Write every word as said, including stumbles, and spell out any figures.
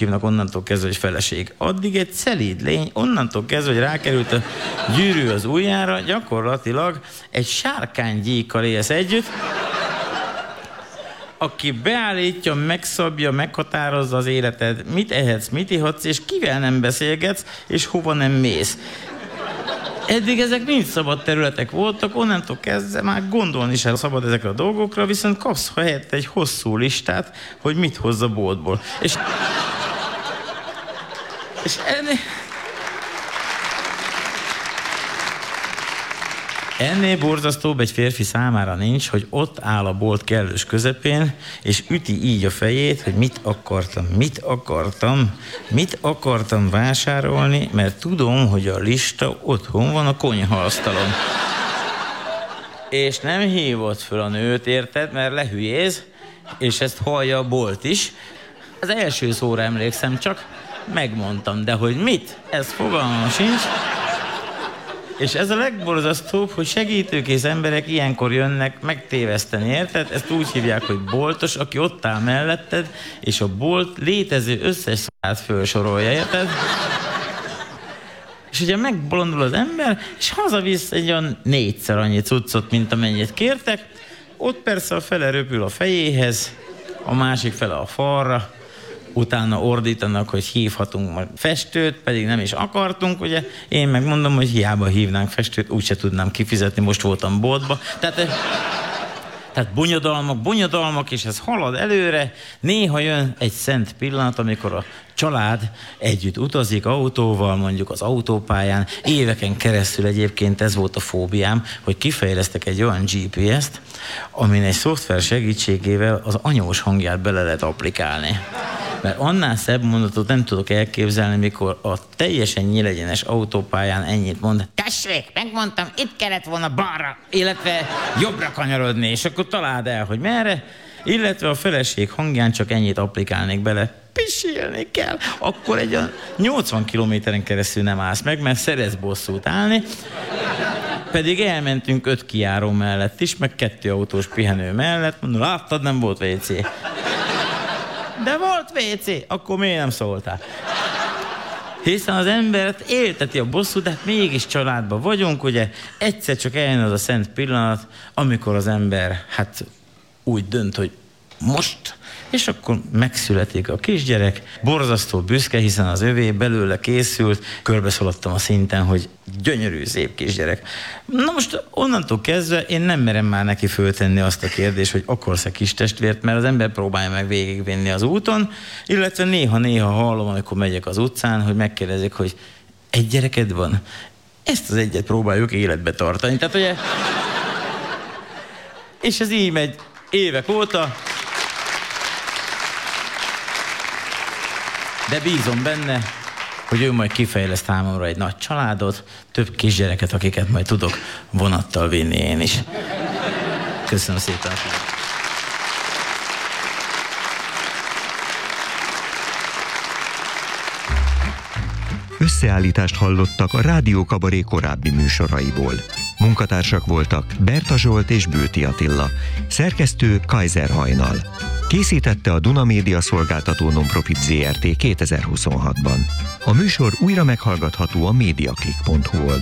hívnak onnantól kezdve, hogy feleség. Addig egy szelíd lény, onnantól kezdve, hogy rákerült a gyűrű az ujjára, gyakorlatilag egy sárkánygyíkkal élsz együtt, aki beállítja, megszabja, meghatározza az életed, mit ehetsz, mit ihatsz, és kivel nem beszélgetsz, és hova nem mész. Eddig ezek nincs szabad területek voltak, onnantól kezdve már gondolni sem szabad ezekre a dolgokra, viszont kapsz helyette egy hosszú listát, hogy mit hozz a boltból. És, és ennél... Ennél borzasztóbb egy férfi számára nincs, hogy ott áll a bolt kellős közepén, és üti így a fejét, hogy mit akartam, mit akartam, mit akartam vásárolni, mert tudom, hogy a lista otthon van a konyhaasztalon. És nem hívott föl a nőt, érted, mert lehülyéz, és ezt hallja a bolt is. Az első szóra emlékszem, csak megmondtam, de hogy mit, ez fogalmam sincs. És ez a legborzasztóbb, hogy segítőkész emberek ilyenkor jönnek megtéveszteni, érted? Ezt úgy hívják, hogy boltos, aki ott áll melletted, és a bolt létező összes szarát felsorolja, érted? És ugye megbolondul az ember, és hazavisz egy olyan négyszer annyi cuccot, mint amennyit kértek. Ott persze a fele röpül a fejéhez, a másik fele a falra, utána ordítanak, hogy hívhatunk majd festőt, pedig nem is akartunk, ugye? Én megmondom, hogy hiába hívnánk festőt, úgyse tudnám kifizetni, most voltam boltba. Tehát, tehát bonyodalmak, bonyodalmak, és ez halad előre. Néha jön egy szent pillanat, amikor a család együtt utazik autóval, mondjuk az autópályán. Éveken keresztül egyébként ez volt a fóbiám, hogy kifejlesztek egy olyan gé pé est, amin egy szoftver segítségével az anyós hangját bele lehet applikálni. Mert annál szebb mondatot nem tudok elképzelni, mikor a teljesen nyílegyenes autópályán ennyit mond. Tessék, megmondtam, itt kellett volna balra, illetve jobbra kanyarodni, és akkor találd el, hogy merre, illetve a feleség hangján csak ennyit applikálnék bele. Pisilni kell, akkor egy a nyolcvan kilométeren keresztül nem állsz meg, mert szeretsz bosszút állni. Pedig elmentünk öt kijáró mellett is, meg kettő autós pihenő mellett. Mondom, láttad, nem volt vé cé. De volt vé cé, akkor miért nem szóltál? Hiszen az embert élteti a bosszú, de hát mégis családban vagyunk, ugye egyszer csak eljön az a szent pillanat, amikor az ember hát úgy dönt, hogy most, és akkor megszületik a kisgyerek, borzasztó büszke, hiszen az övé belőle készült, körbeszaladtam a szinten, hogy gyönyörű, szép kisgyerek. Na most onnantól kezdve én nem merem már neki föltenni azt a kérdést, hogy akarsz-e kis testvért, mert az ember próbálja meg végigvinni az úton, illetve néha-néha hallom, amikor megyek az utcán, hogy megkérdezik, hogy egy gyereked van? Ezt az egyet próbáljuk életbe tartani. Tehát ugye... És ez így megy évek óta, de bízom benne, hogy ő majd kifejleszt számomra egy nagy családot, több kisgyereket, akiket majd tudok vonattal vinni én is. Köszönöm szépen. Összeállítást hallottak a Rádió Kabaré korábbi műsoraiból. Munkatársak voltak Berta Zsolt és Bőti Attila, szerkesztő Kaiser Hajnal. Készítette a Duna Média Szolgáltató Nonprofit zé er té kétezer-huszonhatban. A műsor újra meghallgatható a mediaclick pont hu oldalon.